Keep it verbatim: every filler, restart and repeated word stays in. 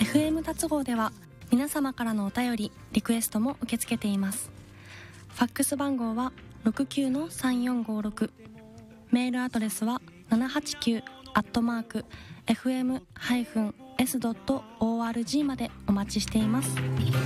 エフエム 達合では皆様からのお便りリクエストも受け付けています。ファックス番号は ろくきゅうのさんよんごろく、メールアドレスはななはちきゅうアットマークエフエムハイフンエスドットオーアールジー までお待ちしています。